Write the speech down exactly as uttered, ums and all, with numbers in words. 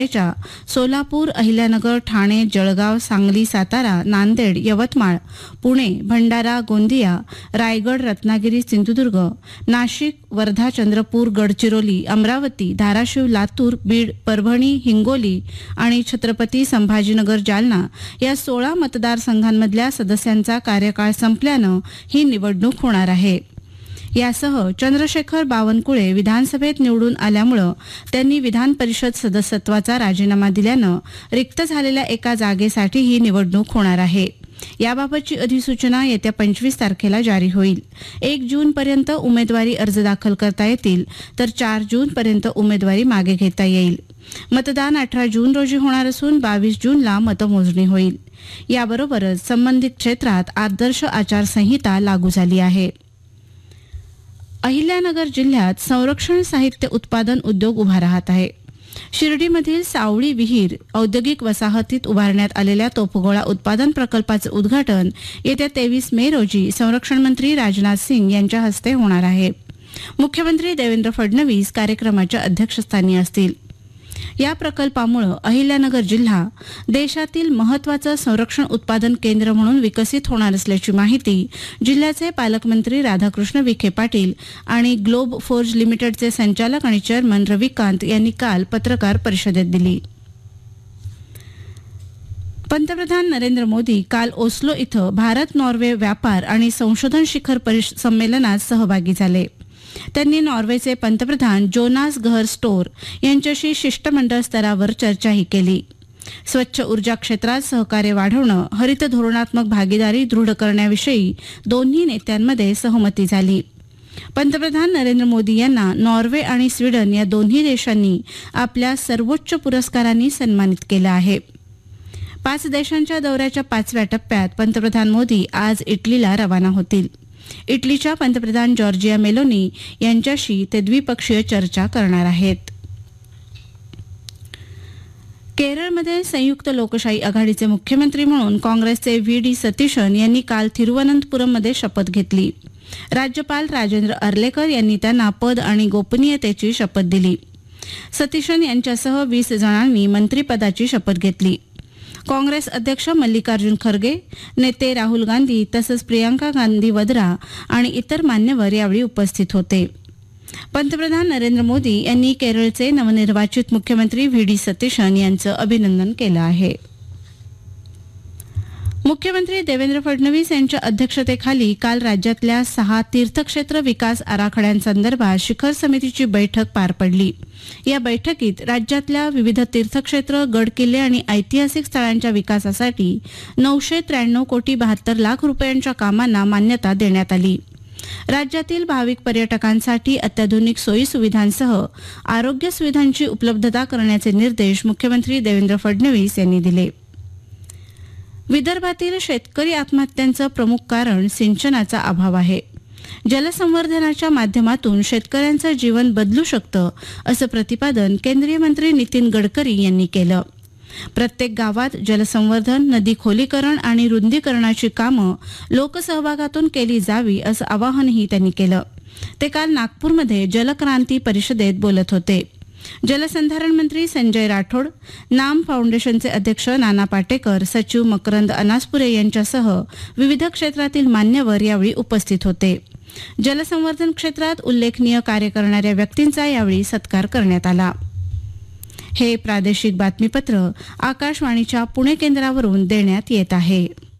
च्या सोलापूर, अहिल्यानगर, ठाणे, जळगाव, सांगली, सातारा, नांदेड, यवतमाळ, पुणे, भंडारा, गोंदिया, रायगड, रत्नागिरी, सिंधुदुर्ग, नाशिक, वर्धा, चंद्रपूर, गडचिरोली, अमरावती, धाराशिव, लातूर, बीड, परभणी, हिंगोली आणि छत्रपती संभाजीनगर, जालना या सोळा मतदारसंघांमधल्या सदस्यांचा कार्यकाळ संपल्यानं ही निवडणूक होणार आहे। यासह चंद्रशेखर बावनकुळे विधानसभेत निवडून आल्यामुळे त्यांनी विधान परिषद सदस्यत्वाचा राजीनामा दिल्यानं रिक्त झालेल्या एका जागेसाठी ही निवडणूक होणार आहे। याबाबतची अधिसूचना येत्या पंचवीस तारखेला जारी होईल। एक जून पर्यंत उमेदवारी अर्ज दाखल करता येतील तर चार जून पर्यंत उमेदवारी मागे घेता येईल। मतदान अठरा जून रोजी होणार असून बावीस जूनला मतमोजणी होईल। याबरोबरच संबंधित क्षेत्रात आदर्श आचारसंहिता लागू झाली आहे। अहिल्यानगर जिल्ह्यात संरक्षण साहित्य उत्पादन उद्योग उभा राहत आहे। शिर्डीमधील सावळी विहीर औद्योगिक वसाहतीत उभारण्यात आलेल्या तोफगोळा उत्पादन प्रकल्पाचे उद्घाटन येत्या तेवीस मे रोजी संरक्षण मंत्री राजनाथ सिंग यांच्या हस्ते होणार आहे। मुख्यमंत्री देवेंद्र फडणवीस कार्यक्रमाच्या अध्यक्षस्थानी असतील। या प्रकल्पामुळे अहिल्यानगर जिल्हा देशातील महत्त्वाचं संरक्षण उत्पादन केंद्र म्हणून विकसित होणार असल्याची माहिती जिल्ह्याचे पालकमंत्री राधाकृष्ण विखे पाटील आणि ग्लोब फोर्ज लिमिटेडचे संचालक आणि चेअरमन रविकांत यांनी काल पत्रकार परिषदेत दिली। पंतप्रधान नरेंद्र मोदी काल ओस्लो इथं भारत नॉर्वे व्यापार आणि संशोधन शिखर संमेलनात सहभागी झाले। त्यांनी नॉर्वेचे पंतप्रधान जोनास गहर स्टोर यांच्याशी शिष्टमंडळ स्तरावर चर्चाही केली। स्वच्छ ऊर्जा क्षेत्रात सहकार्य वाढवणं, हरित धोरणात्मक भागीदारी दृढ करण्याविषयी दोन्ही नेत्यांमध्ये सहमती झाली। पंतप्रधान नरेंद्र मोदी यांना नॉर्वे आणि स्वीडन या दोन्ही देशांनी आपल्या सर्वोच्च पुरस्कारांनी सन्मानित केलं आहे। पाच देशांच्या दौऱ्याच्या पाचव्या टप्प्यात पंतप्रधान मोदी आज इटलीला रवाना होतील। इटलीच्या पंतप्रधान जॉर्जिया मेलोनी यांच्याशी ते द्विपक्षीय चर्चा करणार आहेत। केरळमध्ये संयुक्त लोकशाही आघाडीचे मुख्यमंत्री म्हणून काँग्रेसचे व्ही डी सतीशन यांनी काल तिरुवनंतपुरममध्ये शपथ घेतली। राज्यपाल राजेंद्र अर्लेकर यांनी त्यांना पद आणि गोपनीयतेची शपथ दिली। सतीशन यांच्यासह वीस जणांनी मंत्रिपदाची शपथ घेतली। काँग्रेस अध्यक्ष मल्लिकार्जुन खरगे, नेते राहुल गांधी तसंच प्रियंका गांधी वद्रा आणि इतर मान्यवर यावेळी उपस्थित होते। पंतप्रधान नरेंद्र मोदी यांनी केरळचे नवनिर्वाचित मुख्यमंत्री व्ही डी सतीशन यांचं अभिनंदन केलं आहे। मुख्यमंत्री देवेंद्र फडणवीस यांच्या अध्यक्षतेखाली काल राज्यातल्या सहा तीर्थक्षेत्र विकास आराखड्यांसंदर्भात शिखर समितीची बैठक पार पडली। या बैठकीत राज्यातल्या विविध तीर्थक्षेत्र, गडकिल्ले आणि ऐतिहासिक स्थळांच्या विकासासाठी नऊशे त्र्याण्णव कोटी बहात्तर लाख रुपयांच्या कामांना मान्यता देण्यात आली। राज्यातील भाविक पर्यटकांसाठी अत्याधुनिक सोयी सुविधांसह आरोग्य सुविधांची उपलब्धता करण्याचे निर्देश मुख्यमंत्री देवेंद्र फडणवीस यांनी दिले। विदर्भातील शेतकरी आत्महत्यांचं प्रमुख कारण सिंचनाचा अभाव आहे। जलसंवर्धनाच्या माध्यमातून शेतकऱ्यांचं जीवन बदलू शकतं असं प्रतिपादन केंद्रीय मंत्री नितीन गडकरी यांनी केलं। प्रत्येक गावात जलसंवर्धन, नदी खोलीकरण आणि रुंदीकरणाची कामं लोकसहभागातून केली जावी असं आवाहनही त्यांनी केलं। ते काल नागपूरमध्ये जलक्रांती परिषदेत बोलत होते। जलसंधारण मंत्री संजय राठोड, नाम फाउंडेशनचे अध्यक्ष नाना पाटेकर, सचिव मकरंद अनासपुरे यांच्यासह विविध क्षेत्रातील मान्यवर यावेळी उपस्थित होते। जलसंवर्धन क्षेत्रात उल्लेखनीय कार्य करणाऱ्या व्यक्तींचा यावेळी सत्कार करण्यात आला। हे प्रादेशिक बातमीपत्र आकाशवाणीच्या पुणे केंद्रावरून देण्यात येत आहे।